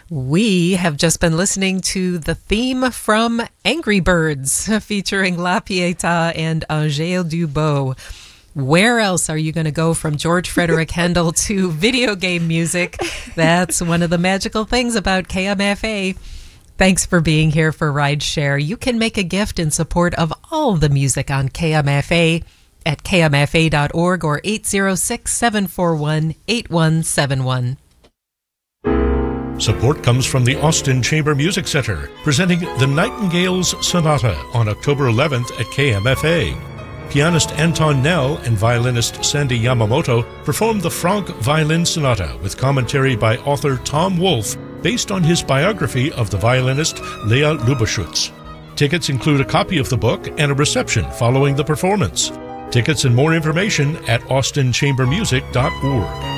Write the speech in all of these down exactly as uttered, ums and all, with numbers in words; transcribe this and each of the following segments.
We have just been listening to the theme from Angry Birds featuring La Pietà and Angèle Dubot. Where else are you going to go from George Frederick Handel to video game music? That's one of the magical things about K M F A. Thanks for being here for Rideshare. You can make a gift in support of all the music on K M F A at k m f a dot org or eight zero six, seven four one, eight one seven one. Support comes from the Austin Chamber Music Center, presenting the Nightingales Sonata on October eleventh at K M F A. Pianist Anton Nell and violinist Sandy Yamamoto performed the Franck Violin Sonata with commentary by author Tom Wolfe, based on his biography of the violinist Lea Lubeschutz. Tickets include a copy of the book and a reception following the performance. Tickets and more information at austin chamber music dot org.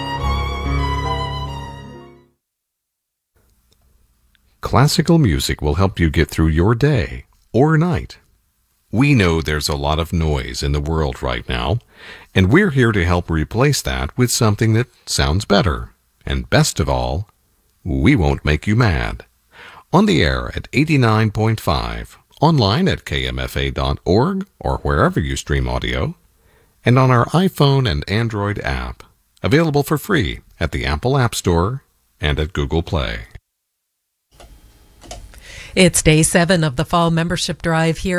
Classical music will help you get through your day or night. We know there's a lot of noise in the world right now, and we're here to help replace that with something that sounds better. And best of all, we won't make you mad. On the air at eighty-nine point five, online at k m f a dot org or wherever you stream audio, and on our iPhone and Android app, available for free at the Apple App Store and at Google Play. It's day seven of the fall membership drive here